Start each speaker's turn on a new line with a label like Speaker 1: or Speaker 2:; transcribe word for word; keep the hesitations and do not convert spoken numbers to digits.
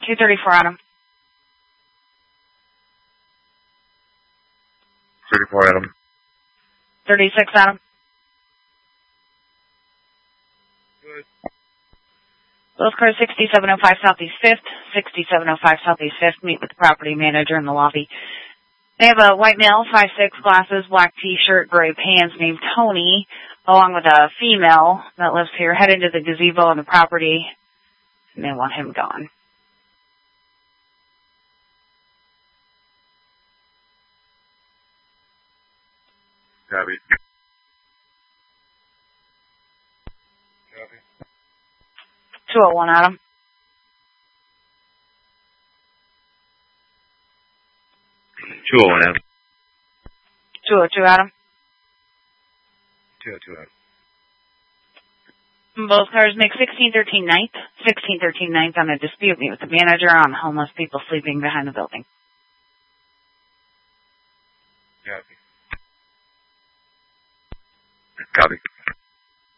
Speaker 1: two thirty-four, Adam.
Speaker 2: thirty-four, Adam.
Speaker 1: thirty-six, Adam.
Speaker 2: Good.
Speaker 1: Those cars sixty-seven oh five Southeast fifth, sixty-seven oh five Southeast fifth. Meet with the property manager in the lobby. They have a white male, five six, glasses, black T-shirt, gray pants, named Tony, along with a female that lives here. Head into the gazebo on the property, and they want him gone.
Speaker 2: Copy. Copy.
Speaker 1: two oh one, Adam.
Speaker 2: two oh one, Adam.
Speaker 1: two oh two, Adam.
Speaker 2: two oh two, Adam.
Speaker 1: Both cars make sixteen thirteen ninth, sixteen thirteen ninth on a dispute. Meet with the manager on homeless people sleeping behind the building.
Speaker 2: Copy. Copy.